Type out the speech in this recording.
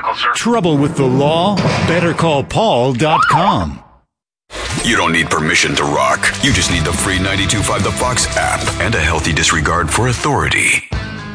vehicle, sir. Trouble with the law? BetterCallPaul.com. You don't need permission to rock. You just need the free 92.5 The Fox app and a healthy disregard for authority.